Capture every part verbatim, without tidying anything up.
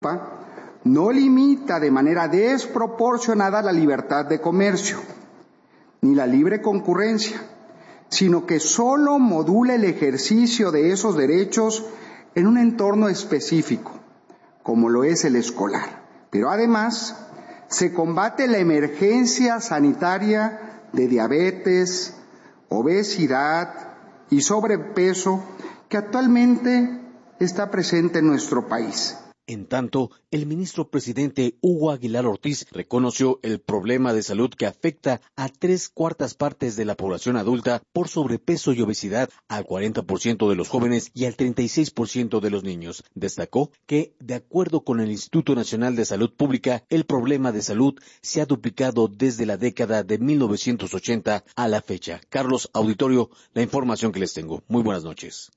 no limita de manera desproporcionada la libertad de comercio, ni la libre concurrencia, sino que solo modula el ejercicio de esos derechos en un entorno específico, como lo es el escolar. Pero además, se combate la emergencia sanitaria de diabetes, obesidad y sobrepeso que actualmente está presente en nuestro país. En tanto, el ministro presidente Hugo Aguilar Ortiz reconoció el problema de salud que afecta a tres cuartas partes de la población adulta por sobrepeso y obesidad, al cuarenta por ciento de los jóvenes y al treinta y seis por ciento de los niños. Destacó que, de acuerdo con el Instituto Nacional de Salud Pública, el problema de salud se ha duplicado desde la década de mil novecientos ochenta a la fecha. Carlos, auditorio, la información que les tengo. Muy buenas noches.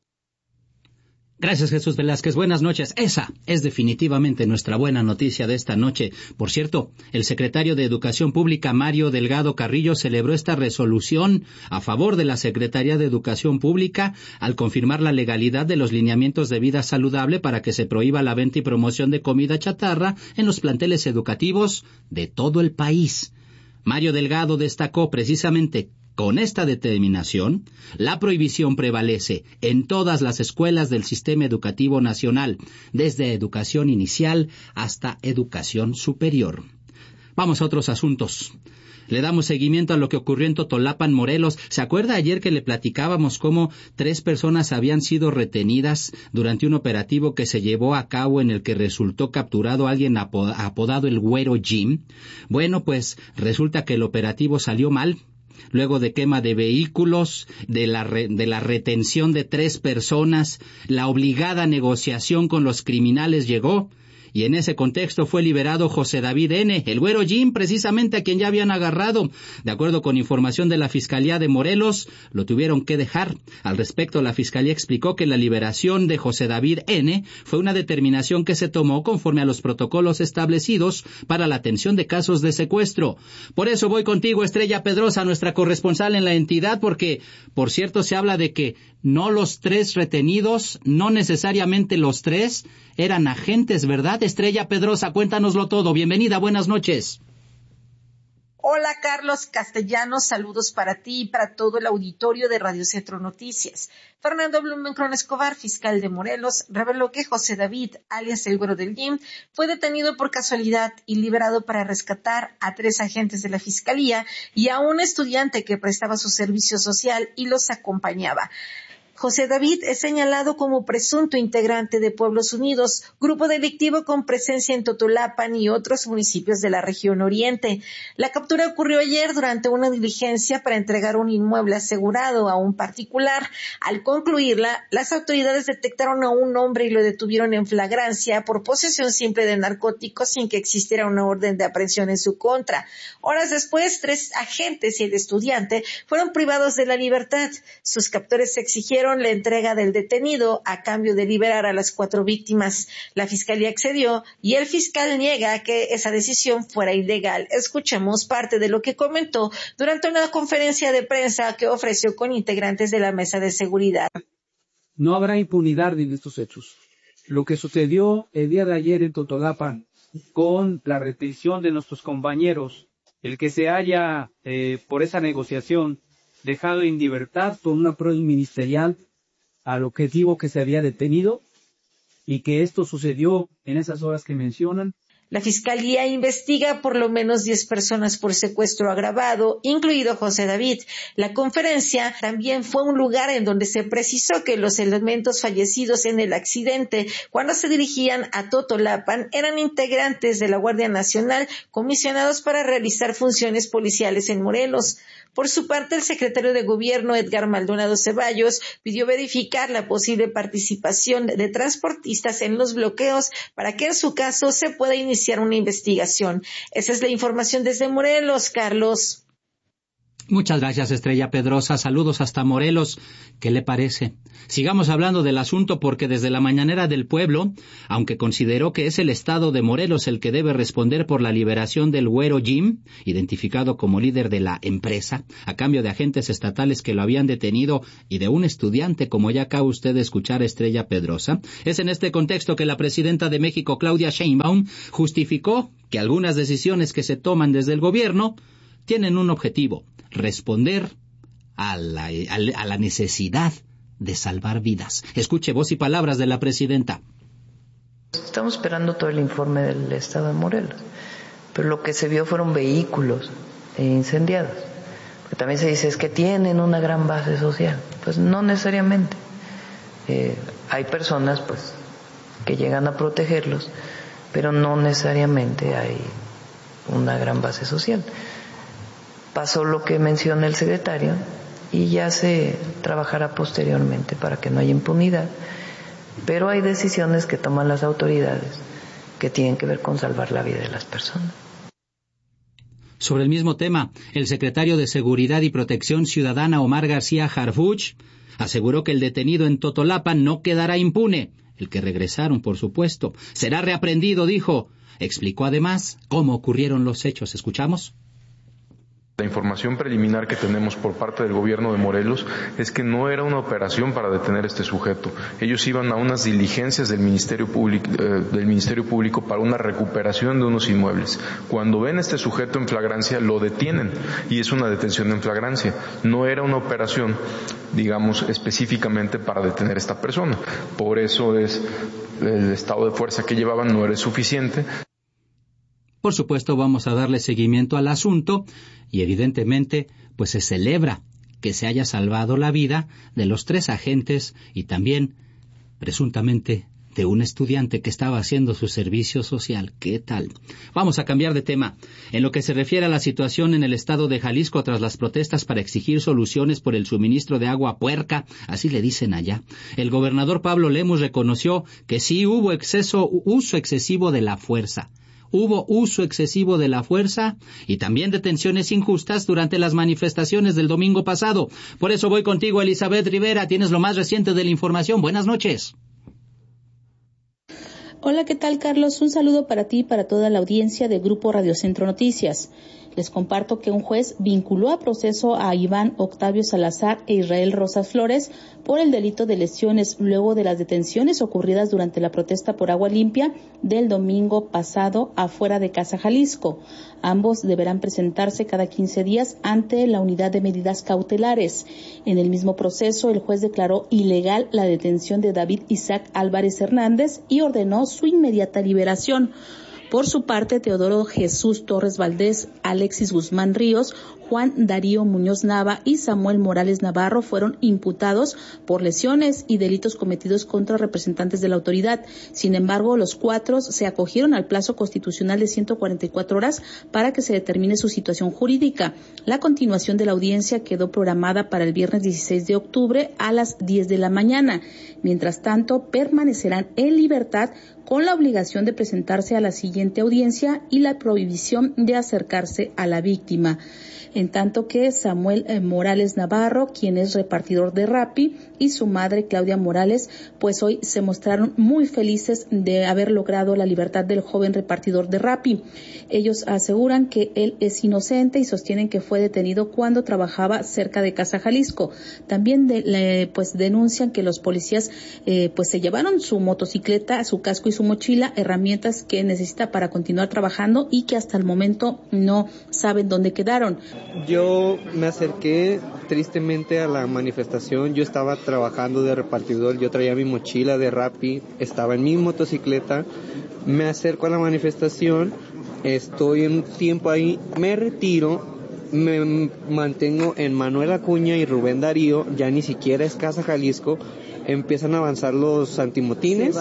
Gracias, Jesús Velázquez. Buenas noches. Esa es definitivamente nuestra buena noticia de esta noche. Por cierto, el secretario de Educación Pública, Mario Delgado Carrillo, celebró esta resolución a favor de la Secretaría de Educación Pública al confirmar la legalidad de los lineamientos de vida saludable para que se prohíba la venta y promoción de comida chatarra en los planteles educativos de todo el país. Mario Delgado destacó precisamente con esta determinación, la prohibición prevalece en todas las escuelas del sistema educativo nacional, desde educación inicial hasta educación superior. Vamos a otros asuntos. Le damos seguimiento a lo que ocurrió en Totolapan, Morelos. ¿Se acuerda ayer que le platicábamos cómo tres personas habían sido retenidas durante un operativo que se llevó a cabo en el que resultó capturado alguien apodado el Güero Jim? Bueno, pues resulta que el operativo salió mal. Luego de quema de vehículos, de la, re, de la retención de tres personas, la obligada negociación con los criminales llegó, y en ese contexto fue liberado José David N., el Güero Jim, precisamente a quien ya habían agarrado. De acuerdo con información de la Fiscalía de Morelos, lo tuvieron que dejar. Al respecto, la Fiscalía explicó que la liberación de José David N. fue una determinación que se tomó conforme a los protocolos establecidos para la atención de casos de secuestro. Por eso voy contigo, Estrella Pedrosa, nuestra corresponsal en la entidad, porque, por cierto, se habla de que no los tres retenidos, no necesariamente los tres, eran agentes, ¿verdad? Estrella Pedrosa, cuéntanoslo todo. Bienvenida, buenas noches. Hola, Carlos Castellanos, saludos para ti y para todo el auditorio de Radio Centro Noticias. Fernando Blumenkron Escobar, fiscal de Morelos, reveló que José David, alias el Güero del Jim, fue detenido por casualidad y liberado para rescatar a tres agentes de la Fiscalía y a un estudiante que prestaba su servicio social y los acompañaba. José David es señalado como presunto integrante de Pueblos Unidos, grupo delictivo con presencia en Totolapan y otros municipios de la región oriente. La captura ocurrió ayer durante una diligencia para entregar un inmueble asegurado a un particular. Al concluirla, las autoridades detectaron a un hombre y lo detuvieron en flagrancia por posesión simple de narcóticos sin que existiera una orden de aprehensión en su contra. Horas después, tres agentes y el estudiante fueron privados de la libertad. Sus captores exigieron la entrega del detenido a cambio de liberar a las cuatro víctimas. La Fiscalía accedió y el fiscal niega que esa decisión fuera ilegal. Escuchemos parte de lo que comentó durante una conferencia de prensa que ofreció con integrantes de la Mesa de Seguridad. No habrá impunidad en estos hechos. Lo que sucedió el día de ayer en Totolapan con la retención de nuestros compañeros, el que se haya, eh, por esa negociación, dejado en libertad con una prueba ministerial al objetivo que se había detenido y que esto sucedió en esas horas que mencionan. La Fiscalía investiga por lo menos diez personas por secuestro agravado, incluido José David. La conferencia también fue un lugar en donde se precisó que los elementos fallecidos en el accidente, cuando se dirigían a Totolapan, eran integrantes de la Guardia Nacional comisionados para realizar funciones policiales en Morelos. Por su parte, el secretario de Gobierno, Edgar Maldonado Ceballos, pidió verificar la posible participación de transportistas en los bloqueos para que en su caso se pueda iniciar una investigación. Esa es la información desde Morelos, Carlos. Muchas gracias, Estrella Pedrosa. Saludos hasta Morelos. ¿Qué le parece? Sigamos hablando del asunto porque desde la mañanera del pueblo, aunque consideró que es el estado de Morelos el que debe responder por la liberación del güero Jim, identificado como líder de la empresa, a cambio de agentes estatales que lo habían detenido y de un estudiante, como ya acaba usted de escuchar, Estrella Pedrosa, es en este contexto que la presidenta de México, Claudia Sheinbaum, justificó que algunas decisiones que se toman desde el gobierno tienen un objetivo: responder a la, a la, a la necesidad de salvar vidas. Escuche voz y palabras de la presidenta. Estamos esperando todo el informe del estado de Morelos, pero lo que se vio fueron vehículos incendiados. Porque también se dice es que tienen una gran base social. Pues no necesariamente. Eh, hay personas pues que llegan a protegerlos, pero no necesariamente hay una gran base social. Pasó lo que menciona el secretario y ya se trabajará posteriormente para que no haya impunidad, pero hay decisiones que toman las autoridades que tienen que ver con salvar la vida de las personas. Sobre el mismo tema, el secretario de Seguridad y Protección Ciudadana, Omar García Harfuch, aseguró que el detenido en Totolapan no quedará impune. El que regresaron, por supuesto, será reaprendido, dijo. Explicó además cómo ocurrieron los hechos. ¿Escuchamos? La información preliminar que tenemos por parte del gobierno de Morelos es que no era una operación para detener a este sujeto. Ellos iban a unas diligencias del Ministerio Público, eh, del Ministerio Público para una recuperación de unos inmuebles. Cuando ven a este sujeto en flagrancia, lo detienen y es una detención en flagrancia. No era una operación, digamos, específicamente para detener a esta persona. Por eso es el estado de fuerza que llevaban no era suficiente. Por supuesto, vamos a darle seguimiento al asunto y evidentemente pues se celebra que se haya salvado la vida de los tres agentes y también presuntamente de un estudiante que estaba haciendo su servicio social. ¿Qué tal? Vamos a cambiar de tema. En lo que se refiere a la situación en el estado de Jalisco tras las protestas para exigir soluciones por el suministro de agua puerca, así le dicen allá, el gobernador Pablo Lemus reconoció que sí hubo exceso, uso excesivo de la fuerza. Hubo uso excesivo de la fuerza y también detenciones injustas durante las manifestaciones del domingo pasado. Por eso voy contigo, Elizabeth Rivera. Tienes lo más reciente de la información. Buenas noches. Hola, ¿qué tal, Carlos? Un saludo para ti y para toda la audiencia de Grupo Radio Centro Noticias. Les comparto que un juez vinculó a proceso a Iván Octavio Salazar e Israel Rosas Flores por el delito de lesiones luego de las detenciones ocurridas durante la protesta por agua limpia del domingo pasado afuera de Casa Jalisco. Ambos deberán presentarse cada quince días ante la unidad de medidas cautelares. En el mismo proceso, el juez declaró ilegal la detención de David Isaac Álvarez Hernández y ordenó su inmediata liberación. Por su parte, Teodoro Jesús Torres Valdés, Alexis Guzmán Ríos, Juan Darío Muñoz Nava y Samuel Morales Navarro fueron imputados por lesiones y delitos cometidos contra representantes de la autoridad. Sin embargo, los cuatro se acogieron al plazo constitucional de ciento cuarenta y cuatro horas para que se determine su situación jurídica. La continuación de la audiencia quedó programada para el viernes dieciséis de octubre a las diez de la mañana. Mientras tanto, permanecerán en libertad con la obligación de presentarse a la siguiente audiencia y la prohibición de acercarse a la víctima. En tanto que Samuel eh, Morales Navarro, quien es repartidor de Rappi, y su madre Claudia Morales, pues hoy se mostraron muy felices de haber logrado la libertad del joven repartidor de Rappi. Ellos aseguran que él es inocente y sostienen que fue detenido cuando trabajaba cerca de Casa Jalisco. También de, le, pues denuncian que los policías eh, pues se llevaron su motocicleta, su casco y su mochila, herramientas que necesita para continuar trabajando y que hasta el momento no saben dónde quedaron. Yo me acerqué tristemente a la manifestación. Yo estaba trabajando de repartidor, yo traía mi mochila de Rappi, estaba en mi motocicleta, me acerco a la manifestación, estoy un tiempo ahí, me retiro, me mantengo en Manuel Acuña y Rubén Darío, ya ni siquiera es Casa Jalisco. Empiezan a avanzar los antimotines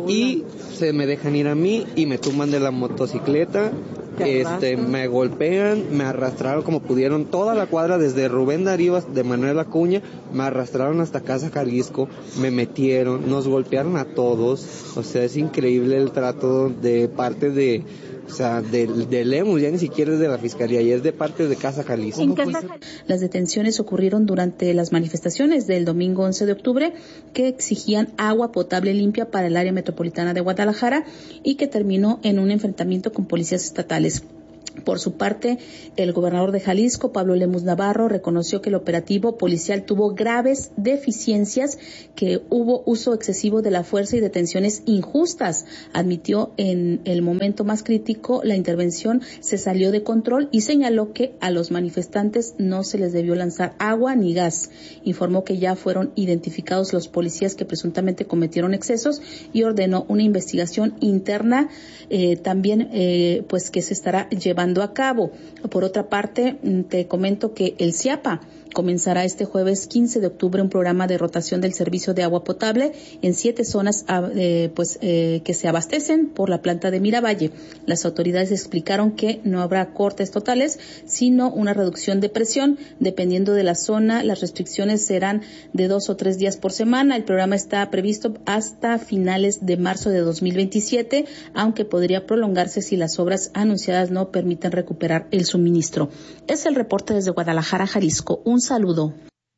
y se me dejan ir a mí y me tumban de la motocicleta, este, me golpean, me arrastraron como pudieron toda la cuadra desde Rubén Darío de Manuel Acuña, me arrastraron hasta Casa Jalisco, me metieron, nos golpearon a todos. O sea, es increíble el trato de parte de O sea, del de Lemus, ya ni siquiera es de la Fiscalía, ya es de parte de Casa Jalisco. En Casa... Las detenciones ocurrieron durante las manifestaciones del domingo once de octubre que exigían agua potable limpia para el área metropolitana de Guadalajara y que terminó en un enfrentamiento con policías estatales. Por su parte, el gobernador de Jalisco, Pablo Lemus Navarro, reconoció que el operativo policial tuvo graves deficiencias, que hubo uso excesivo de la fuerza y detenciones injustas. Admitió en el momento más crítico la intervención se salió de control y señaló que a los manifestantes no se les debió lanzar agua ni gas. Informó que ya fueron identificados los policías que presuntamente cometieron excesos y ordenó una investigación interna eh, también eh, pues que se estará llevando a cabo. Por otra parte, te comento que el CIAPA comenzará este jueves quince de octubre un programa de rotación del servicio de agua potable en siete zonas eh, pues eh, que se abastecen por la planta de Miravalle. Las autoridades explicaron que no habrá cortes totales, sino una reducción de presión. Dependiendo de la zona, las restricciones serán de dos o tres días por semana. El programa está previsto hasta finales de marzo de dos mil veintisiete, aunque podría prolongarse si las obras anunciadas no permiten recuperar el suministro. Es el reporte desde Guadalajara, Jalisco. Un saludo.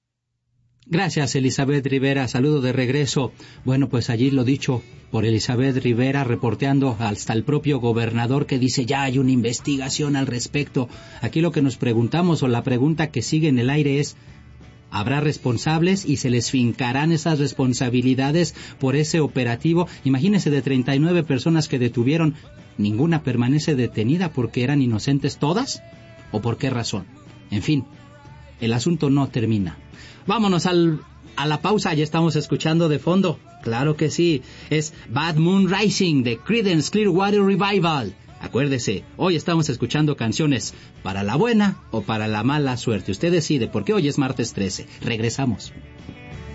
Gracias, Elizabeth Rivera. Saludo de regreso. Bueno, pues allí lo dicho por Elizabeth Rivera, reporteando hasta el propio gobernador que dice ya hay una investigación al respecto. Aquí lo que nos preguntamos, o la pregunta que sigue en el aire es, ¿habrá responsables y se les fincarán esas responsabilidades por ese operativo? Imagínense, de treinta y nueve personas que detuvieron, ¿ninguna permanece detenida porque eran inocentes todas? ¿O por qué razón? En fin, el asunto no termina. Vámonos al, a la pausa, ya estamos escuchando de fondo. Claro que sí, es Bad Moon Rising de Creedence Clearwater Revival. Acuérdese, hoy estamos escuchando canciones para la buena o para la mala suerte. Usted decide, porque hoy es martes trece. Regresamos.